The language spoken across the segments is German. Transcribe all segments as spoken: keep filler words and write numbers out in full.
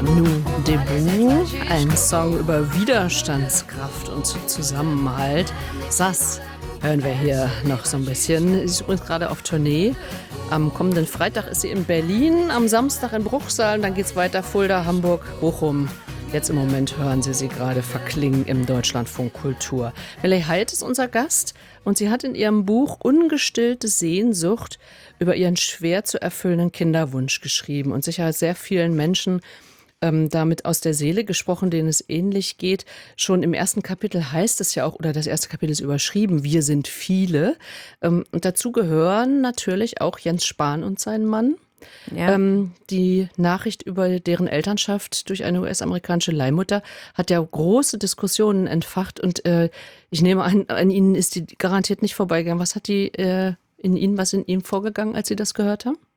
Nous debout, ein Song über Widerstandskraft und Zusammenhalt. Sass hören wir hier noch so ein bisschen. Sie ist übrigens gerade auf Tournee. Am kommenden Freitag ist sie in Berlin, am Samstag in Bruchsal, dann geht es weiter Fulda, Hamburg, Bochum. Jetzt im Moment hören Sie sie gerade verklingen im Deutschlandfunk Kultur. Melly Heydt ist unser Gast und sie hat in ihrem Buch Ungestillte Sehnsucht über ihren schwer zu erfüllenden Kinderwunsch geschrieben und sicher sehr vielen Menschen ähm, damit aus der Seele gesprochen, denen es ähnlich geht. Schon im ersten Kapitel heißt es ja auch, oder das erste Kapitel ist überschrieben, wir sind viele. Ähm, und dazu gehören natürlich auch Jens Spahn und sein Mann. Ja. Ähm, die Nachricht über deren Elternschaft durch eine U S-amerikanische Leihmutter hat ja große Diskussionen entfacht und äh, ich nehme an, an Ihnen ist die garantiert nicht vorbeigegangen. Was hat die äh, in Ihnen, was in Ihnen vorgegangen, als Sie das gehört haben?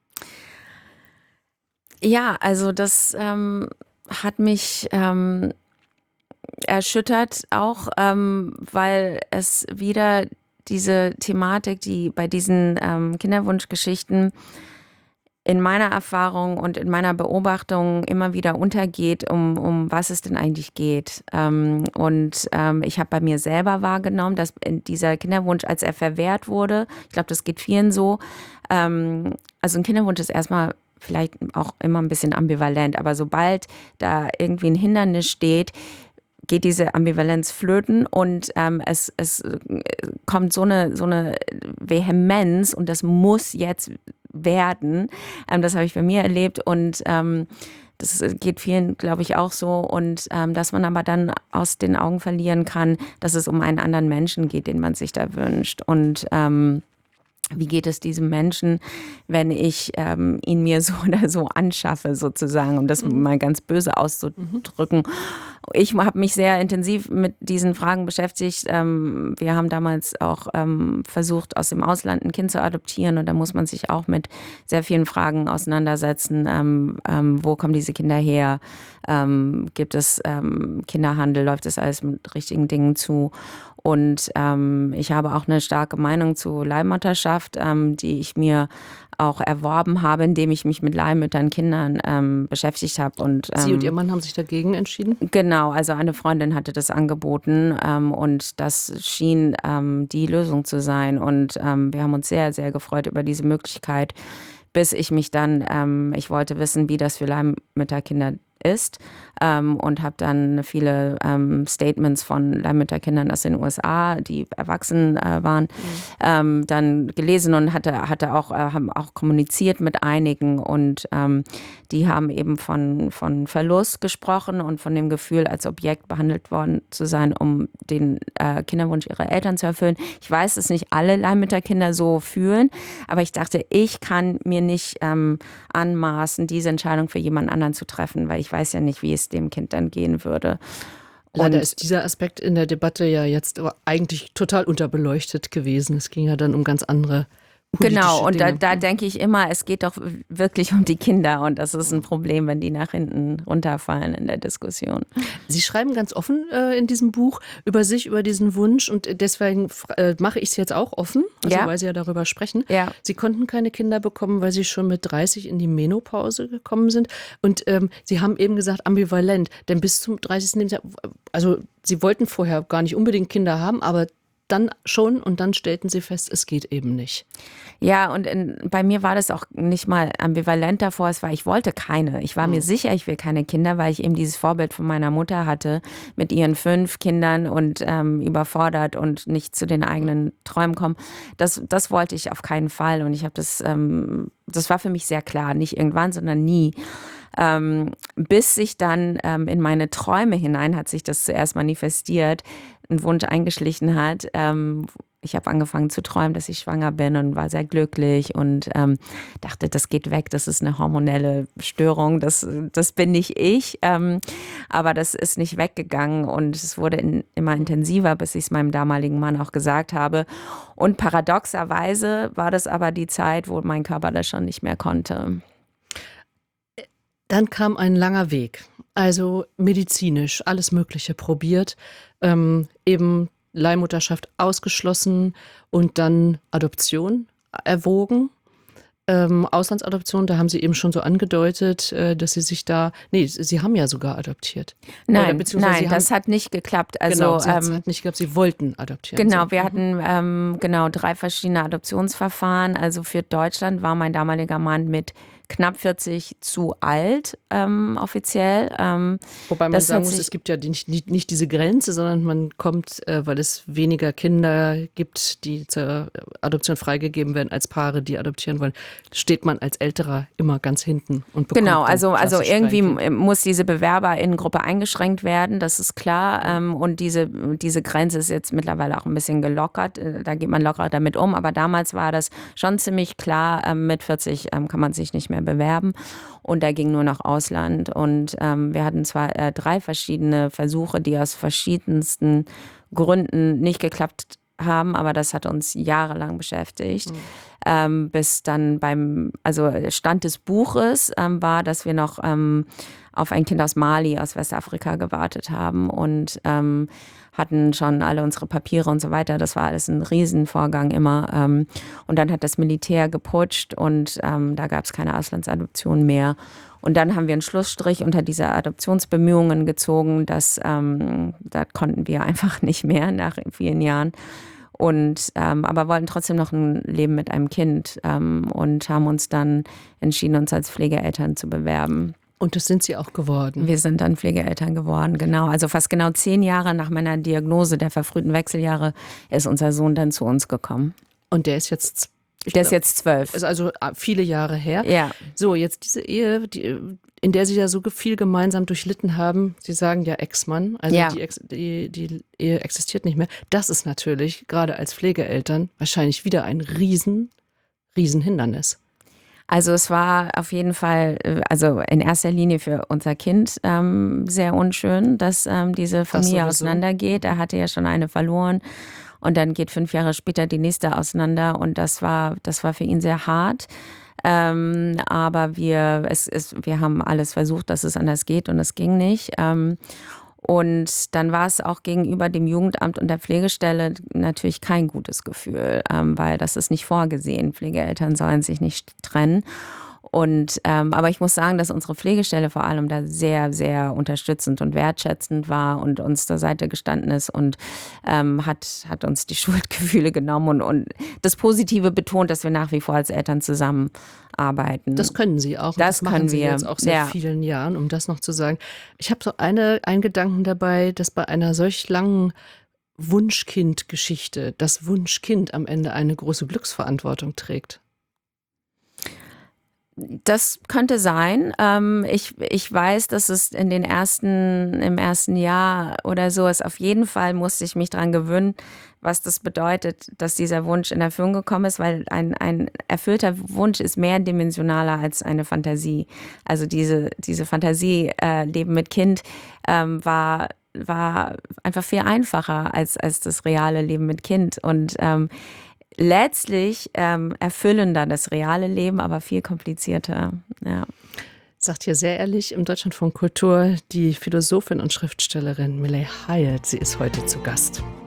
Ja, also das ähm, hat mich ähm, erschüttert auch, ähm, weil es wieder diese Thematik, die bei diesen ähm, Kinderwunschgeschichten in meiner Erfahrung und in meiner Beobachtung immer wieder untergeht, um, um was es denn eigentlich geht. Ähm, und ähm, ich habe bei mir selber wahrgenommen, dass dieser Kinderwunsch, als er verwehrt wurde, ich glaube, das geht vielen so, ähm, also ein Kinderwunsch ist erstmal vielleicht auch immer ein bisschen ambivalent, aber sobald da irgendwie ein Hindernis steht, geht diese Ambivalenz flöten und ähm, es, es kommt so eine, so eine Vehemenz und das muss jetzt werden. Ähm, das habe ich bei mir erlebt und ähm, das geht vielen, glaube ich, auch so. Und ähm, dass man aber dann aus den Augen verlieren kann, dass es um einen anderen Menschen geht, den man sich da wünscht. Und ähm, wie geht es diesem Menschen, wenn ich ähm, ihn mir so oder so anschaffe, sozusagen, um das mhm. mal ganz böse auszudrücken. Mhm. Ich habe mich sehr intensiv mit diesen Fragen beschäftigt. Ähm, wir haben damals auch ähm, versucht, aus dem Ausland ein Kind zu adoptieren und da muss man sich auch mit sehr vielen Fragen auseinandersetzen. Ähm, ähm, wo kommen diese Kinder her? Ähm, gibt es ähm, Kinderhandel? Läuft das alles mit richtigen Dingen zu? Und ähm, ich habe auch eine starke Meinung zu Leihmutterschaft, ähm, die ich mir auch erworben habe, indem ich mich mit Leihmüttern, Kindern ähm, beschäftigt habe. Und, ähm, Sie und Ihr Mann haben sich dagegen entschieden? Genau, also eine Freundin hatte das angeboten ähm, und das schien ähm, die Lösung zu sein. Und ähm, wir haben uns sehr, sehr gefreut über diese Möglichkeit, bis ich mich dann, ähm, ich wollte wissen, wie das für Leihmütterkinder ist ähm, und habe dann viele ähm, Statements von Leihmütterkindern aus den U S A, die erwachsen äh, waren, mhm. ähm, dann gelesen und hatte, hatte auch, äh, haben auch kommuniziert mit einigen und ähm, die haben eben von, von Verlust gesprochen und von dem Gefühl, als Objekt behandelt worden zu sein, um den äh, Kinderwunsch ihrer Eltern zu erfüllen. Ich weiß, dass nicht alle Leihmütterkinder so fühlen, aber ich dachte, ich kann mir nicht ähm, anmaßen, diese Entscheidung für jemand anderen zu treffen, weil ich Ich weiß ja nicht, wie es dem Kind dann gehen würde. Leider ist dieser Aspekt in der Debatte ja jetzt aber eigentlich total unterbeleuchtet gewesen. Es ging ja dann um ganz andere Genau, und da, Dinge. da denke ich immer, es geht doch wirklich um die Kinder und das ist ein Problem, wenn die nach hinten runterfallen in der Diskussion. Sie schreiben ganz offen äh, in diesem Buch über sich, über diesen Wunsch und deswegen äh, mache ich es jetzt auch offen, also ja. weil Sie ja darüber sprechen. Ja. Sie konnten keine Kinder bekommen, weil Sie schon mit dreißig in die Menopause gekommen sind und ähm, Sie haben eben gesagt ambivalent, denn bis zum dreißigsten Lebensjahr, also Sie wollten vorher gar nicht unbedingt Kinder haben, aber dann schon und dann stellten Sie fest, es geht eben nicht. Ja, und in, bei mir war das auch nicht mal ambivalent davor, es war, ich wollte keine. Ich war mhm. mir sicher, ich will keine Kinder, weil ich eben dieses Vorbild von meiner Mutter hatte mit ihren fünf Kindern und ähm, überfordert und nicht zu den eigenen Träumen kommen. Das, das wollte ich auf keinen Fall und ich habe das, ähm, das war für mich sehr klar, nicht irgendwann, sondern nie. Ähm, bis sich dann ähm, in meine Träume hinein hat sich das zuerst manifestiert, ein Wunsch eingeschlichen hat. Ähm, ich habe angefangen zu träumen, dass ich schwanger bin und war sehr glücklich und ähm, dachte, das geht weg, das ist eine hormonelle Störung, das, das bin nicht ich. Ähm, aber das ist nicht weggegangen und es wurde in, immer intensiver, bis ich es meinem damaligen Mann auch gesagt habe. Und paradoxerweise war das aber die Zeit, wo mein Körper das schon nicht mehr konnte. Dann kam ein langer Weg, also medizinisch alles Mögliche probiert, ähm, eben Leihmutterschaft ausgeschlossen und dann Adoption erwogen. Ähm, Auslandsadoption, da haben Sie eben schon so angedeutet, äh, dass Sie sich da, nee, Sie haben ja sogar adoptiert. Nein, Oder, nein, Sie das haben, hat nicht geklappt. Also genau, Sie ähm, hat nicht gehabt, Sie wollten adoptieren. genau, so. wir Mhm. hatten ähm, genau drei verschiedene Adoptionsverfahren. Also für Deutschland war mein damaliger Mann mit knapp vierzig zu alt, ähm, offiziell. Ähm, Wobei man das sagen hat muss, sich es gibt ja die, nicht, nicht, nicht diese Grenze, sondern man kommt, äh, weil es weniger Kinder gibt, die zur Adoption freigegeben werden, als Paare, die adoptieren wollen, steht man als Älterer immer ganz hinten und bekommt Genau, dann also, also klassisch irgendwie kein Kind. m- muss diese Bewerberinnengruppe eingeschränkt werden, das ist klar. Ähm, und diese, diese Grenze ist jetzt mittlerweile auch ein bisschen gelockert. Äh, Da geht man lockerer damit um. Aber damals war das schon ziemlich klar, ähm, mit vierzig ähm, kann man sich nicht mehr bewerben. Und da ging nur noch Ausland. Und ähm, wir hatten zwar äh, drei verschiedene Versuche, die aus verschiedensten Gründen nicht geklappt haben, aber das hat uns jahrelang beschäftigt. Mhm. Ähm, bis dann beim, also Stand des Buches ähm, war, dass wir noch ähm, auf ein Kind aus Mali, aus Westafrika gewartet haben und ähm, hatten schon alle unsere Papiere und so weiter. Das war alles ein Riesenvorgang immer. Ähm, und dann hat das Militär geputscht und ähm, da gab es keine Auslandsadoption mehr. Und dann haben wir einen Schlussstrich unter diese Adoptionsbemühungen gezogen. Das, ähm, da konnten wir einfach nicht mehr nach vielen Jahren. Und ähm, aber wollten trotzdem noch ein Leben mit einem Kind ähm, und haben uns dann entschieden, uns als Pflegeeltern zu bewerben. Und das sind Sie auch geworden. Wir sind dann Pflegeeltern geworden, genau. Also fast genau zehn Jahre nach meiner Diagnose der verfrühten Wechseljahre ist unser Sohn dann zu uns gekommen. Und der ist jetzt Der ist jetzt zwölf. Ist also viele Jahre her. Ja. So, jetzt diese Ehe, die, in der Sie ja so viel gemeinsam durchlitten haben. Sie sagen ja Ex-Mann, also Ja. die, Ex, die, die Ehe existiert nicht mehr. Das ist natürlich, gerade als Pflegeeltern, wahrscheinlich wieder ein riesen, riesen Hindernis. Also es war auf jeden Fall, äh, also in erster Linie für unser Kind ähm, sehr unschön, dass ähm, diese Familie sowieso. auseinandergeht. Er hatte ja schon eine verloren und dann geht fünf Jahre später die nächste auseinander und das war, das war für ihn sehr hart. Ähm, aber wir, es, es, wir haben alles versucht, dass es anders geht und es ging nicht. Ähm, Und dann war es auch gegenüber dem Jugendamt und der Pflegestelle natürlich kein gutes Gefühl, ähm, weil das ist nicht vorgesehen. Pflegeeltern sollen sich nicht trennen. Und ähm, aber ich muss sagen, dass unsere Pflegestelle vor allem da sehr, sehr unterstützend und wertschätzend war und uns zur Seite gestanden ist und ähm, hat, hat uns die Schuldgefühle genommen und, und das Positive betont, dass wir nach wie vor als Eltern zusammenarbeiten. Das können Sie auch. Und Das das machen können Sie wir. jetzt auch seit Ja. vielen Jahren, um das noch zu sagen. Ich habe so eine, einen Gedanken dabei, dass bei einer solch langen Wunschkind-Geschichte das Wunschkind am Ende eine große Glücksverantwortung trägt. Das könnte sein. Ähm, ich, ich weiß, dass es in den ersten, im ersten Jahr oder so ist. Auf jeden Fall musste ich mich dran gewöhnen, was das bedeutet, dass dieser Wunsch in Erfüllung gekommen ist, weil ein, ein erfüllter Wunsch ist mehrdimensionaler als eine Fantasie. Also diese, diese Fantasie, äh, Leben mit Kind, ähm, war, war einfach viel einfacher als, als das reale Leben mit Kind. Und ähm, letztlich ähm, erfüllender das reale Leben, aber viel komplizierter. Ja. Sagt hier sehr ehrlich im Deutschlandfunk Kultur die Philosophin und Schriftstellerin Miley Hyatt. Sie ist heute zu Gast.